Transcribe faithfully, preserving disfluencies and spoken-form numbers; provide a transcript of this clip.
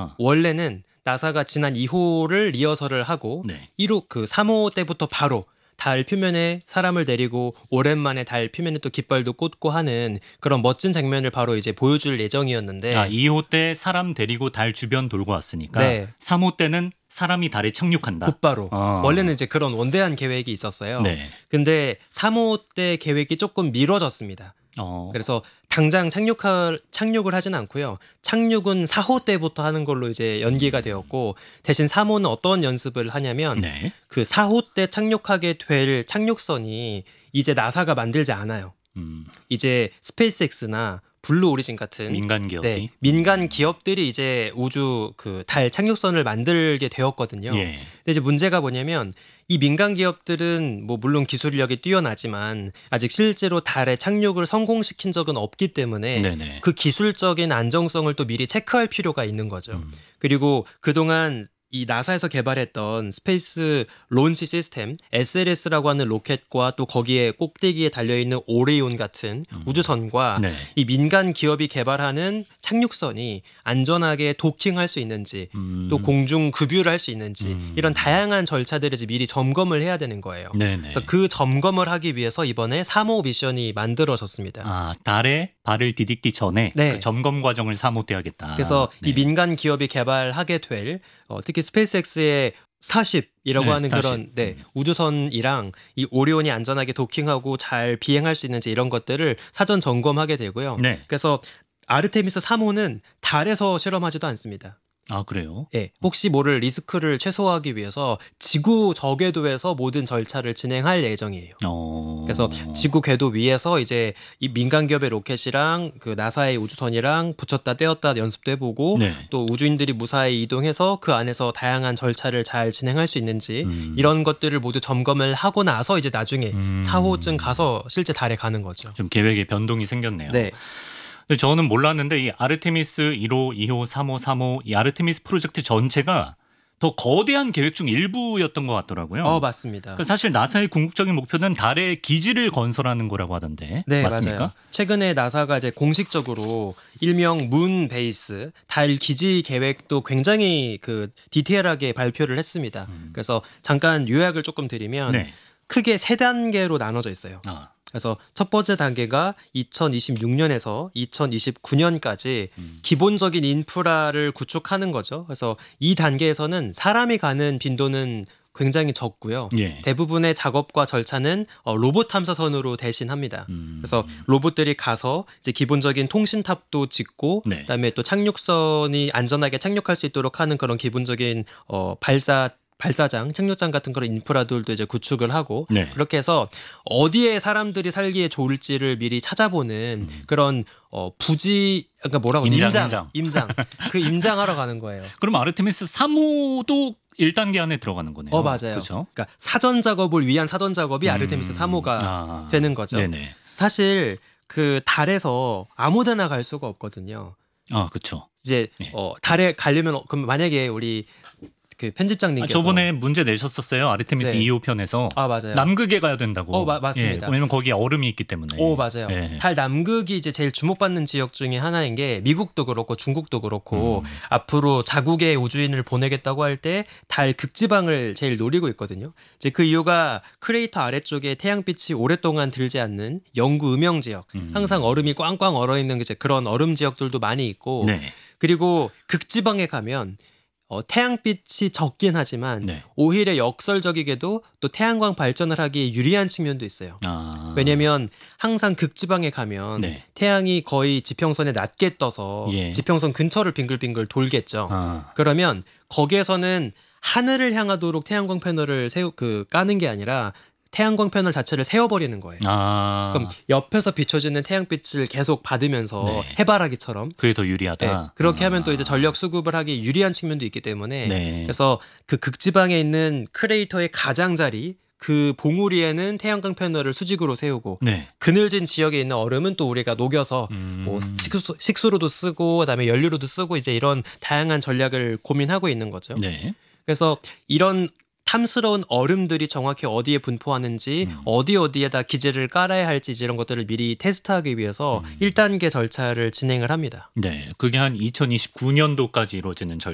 아하. 원래는 나사가 지난 이 호를 리허설을 하고 네. 일 호 그 삼 호 때부터 바로 달 표면에 사람을 데리고 오랜만에 달 표면에 또 깃발도 꽂고 하는 그런 멋진 장면을 바로 이제 보여줄 예정이었는데 아, 이 호 때 사람 데리고 달 주변 돌고 왔으니까 네. 삼 호 때는 사람이 달에 착륙한다. 곧바로 어. 원래는 이제 그런 원대한 계획이 있었어요. 네. 근데 삼 호 때 계획이 조금 미뤄졌습니다. 어. 그래서 당장 착륙할, 착륙을 하진 않고요. 착륙은 사 호 때부터 하는 걸로 이제 연기가 되었고 대신 삼 호는 어떤 연습을 하냐면 네. 그 사 호 때 착륙하게 될 착륙선이 이제 나사가 만들지 않아요. 음. 이제 스페이스X나 블루 오리진 같은 민간 기업이 네, 민간 기업들이 이제 우주 그 달 착륙선을 만들게 되었거든요. 예. 근데 이제 문제가 뭐냐면 이 민간 기업들은 뭐 물론 기술력이 뛰어나지만 아직 실제로 달에 착륙을 성공시킨 적은 없기 때문에 네네. 그 기술적인 안정성을 또 미리 체크할 필요가 있는 거죠. 음. 그리고 그동안 이 나사에서 개발했던 스페이스 론치 시스템 에스엘에스라고 하는 로켓과 또 거기에 꼭대기에 달려있는 오리온 같은 음. 우주선과 네. 이 민간 기업이 개발하는 착륙선이 안전하게 도킹할 수 있는지 음. 또 공중 급유를 할 수 있는지 음. 이런 다양한 절차들을 이제 미리 점검을 해야 되는 거예요. 네네. 그래서 그 점검을 하기 위해서 이번에 삼 호 미션이 만들어졌습니다. 아, 달에 발을 디딛기 전에 네. 그 점검 과정을 삼 호 때 하겠다. 그래서 네. 이 민간 기업이 개발하게 될 어, 특히 스페이스X의 스타쉽이라고 네, 하는 스타쉽. 그런 네, 우주선이랑 이 오리온이 안전하게 도킹하고 잘 비행할 수 있는지 이런 것들을 사전 점검하게 되고요. 네. 그래서 아르테미스 삼 호는 달에서 실험하지도 않습니다. 아, 그래요? 예, 혹시 모를 리스크를 최소화하기 위해서 지구 저궤도에서 모든 절차를 진행할 예정이에요. 어. 그래서 지구 궤도 위에서 이제 이 민간 기업의 로켓이랑 그 나사의 우주선이랑 붙였다 떼었다 연습도 해보고 네. 또 우주인들이 무사히 이동해서 그 안에서 다양한 절차를 잘 진행할 수 있는지 음. 이런 것들을 모두 점검을 하고 나서 이제 나중에 음. 사 호쯤 가서 실제 달에 가는 거죠. 좀 계획에 변동이 생겼네요. 네. 근데 저는 몰랐는데 이 아르테미스 일 호, 이 호, 삼 호, 삼 호 이 아르테미스 프로젝트 전체가 더 거대한 계획 중 일부였던 것 같더라고요. 어, 맞습니다. 그러니까 사실 나사의 궁극적인 목표는 달에 기지를 건설하는 거라고 하던데 네, 맞습니까? 맞아요. 최근에 나사가 이제 공식적으로 일명 문 베이스 달 기지 계획도 굉장히 그 디테일하게 발표를 했습니다. 음. 그래서 잠깐 요약을 조금 드리면 네. 크게 세 단계로 나눠져 있어요. 아, 그래서 첫 번째 단계가 이천이십육 년에서 이천이십구 년까지 음. 기본적인 인프라를 구축하는 거죠. 그래서 이 단계에서는 사람이 가는 빈도는 굉장히 적고요. 예. 대부분의 작업과 절차는 어, 로봇 탐사선으로 대신합니다. 음. 그래서 로봇들이 가서 이제 기본적인 통신탑도 짓고 네. 그다음에 또 착륙선이 안전하게 착륙할 수 있도록 하는 그런 기본적인 어, 발사 발사장, 착륙장 같은 그런 인프라들도 이제 구축을 하고 네. 그렇게 해서 어디에 사람들이 살기에 좋을지를 미리 찾아보는 음. 그런 어, 부지 그러니까 뭐라고 임장, 임장, 임장. 임장. 그 임장하러 가는 거예요. 그럼 아르테미스 삼 호도 일 단계 안에 들어가는 거네요. 어, 맞아요. 그렇죠? 그러니까 사전 작업을 위한 사전 작업이 음. 아르테미스 삼 호가 아. 되는 거죠. 네네. 사실 그 달에서 아무데나 갈 수가 없거든요. 아, 그렇죠. 이제 예. 어, 달에 가려면 어, 그럼 만약에 우리 그 아, 편집장님께서 저번에 문제 내셨었어요. 아르테미스 네. 이 호 편에서 아 맞아요. 남극에 가야 된다고. 어, 마- 맞습니다. 예, 왜냐면 거기에 얼음이 있기 때문에. 오 맞아요. 예. 달 남극이 이제 제일 주목받는 지역 중에 하나인 게 미국도 그렇고 중국도 그렇고 음. 앞으로 자국의 우주인을 보내겠다고 할 때 달 극지방을 제일 노리고 있거든요. 이제 그 이유가 크레이터 아래쪽에 태양빛이 오랫동안 들지 않는 영구 음영 지역, 음. 항상 얼음이 꽝꽝 얼어 있는 이제 그런 얼음 지역들도 많이 있고 네. 그리고 극지방에 가면 어, 태양빛이 적긴 하지만 네. 오히려 역설적이게도 또 태양광 발전을 하기에 유리한 측면도 있어요. 아. 왜냐면 항상 극지방에 가면 네. 태양이 거의 지평선에 낮게 떠서 예. 지평선 근처를 빙글빙글 돌겠죠. 아. 그러면 거기에서는 하늘을 향하도록 태양광 패널을 세우 그 까는 게 아니라 태양광 패널 자체를 세워버리는 거예요. 아. 그럼 옆에서 비춰지는 태양빛을 계속 받으면서 네. 해바라기처럼 그게 더 유리하다. 네, 그렇게 아. 하면 또 이제 전력 수급을 하기 유리한 측면도 있기 때문에 네. 그래서 그 극지방에 있는 크레이터의 가장자리 그 봉우리에는 태양광 패널을 수직으로 세우고 네. 그늘진 지역에 있는 얼음은 또 우리가 녹여서 음. 뭐 식수, 식수로도 쓰고 그다음에 연료로도 쓰고 이제 이런 다양한 전략을 고민하고 있는 거죠. 네. 그래서 이런 탐스러운 얼음들이 정확히 어디에 분포하는지 음. 어디 어디에다 기지를 깔아야 할지 이런 것들을 미리 테스트하기 위해서 음. 일 단계 절차를 진행을 합니다. 네. 그게 한 이천이십구 년도까지 이루어지는